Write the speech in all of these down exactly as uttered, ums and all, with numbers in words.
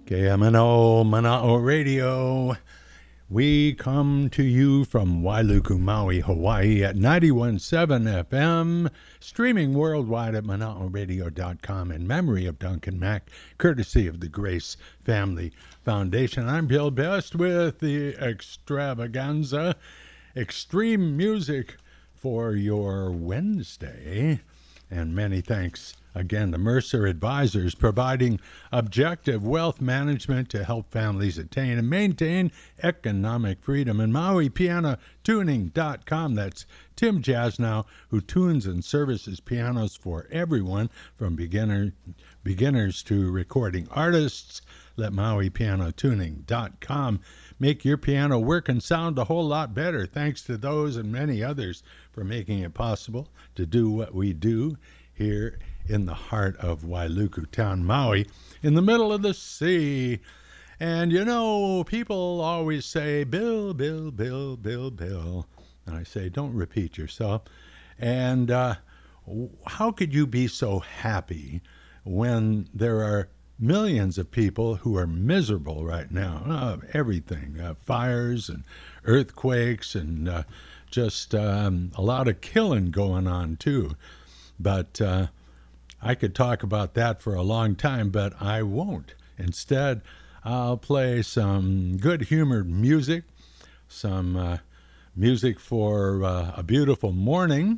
K M N O Mana'o Radio. We come to you from Wailuku, Maui, Hawaii at ninety-one point seven F M, streaming worldwide at mana'o radio dot com in memory of Duncan Mack, courtesy of the Grace Family Foundation. I'm Bill Best with the extravaganza, extreme music for your Wednesday. And many thanks again to Mercer Advisors, providing objective wealth management to help families attain and maintain economic freedom. And Maui Piano Tuning dot com, that's Tim Jasnow, who tunes and services pianos for everyone from beginner beginners to recording artists. Let Maui Piano Tuning dot com make your piano work and sound a whole lot better. Thanks to those and many others for making it possible to do what we do here in the heart of Wailuku Town, Maui, in the middle of the sea. And you know, people always say, Bill, Bill, Bill, Bill, Bill. And I say, don't repeat yourself. And uh, how could you be so happy when there are millions of people who are miserable right now? Uh, everything, uh, fires and earthquakes and uh, just um, a lot of killing going on too. But uh, I could talk about that for a long time, but I won't. Instead, I'll play some good-humored music, some uh, music for uh, a beautiful morning,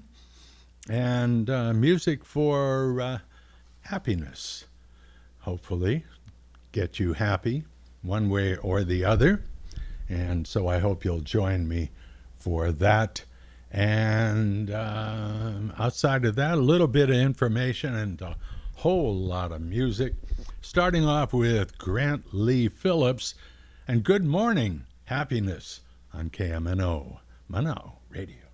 and uh, music for uh, happiness. Hopefully, get you happy one way or the other. And so I hope you'll join me for that. And um, outside of that, a little bit of information and a whole lot of music. Starting off with Grant Lee Phillips and Good Morning Happiness on K M N O Mana'o Radio.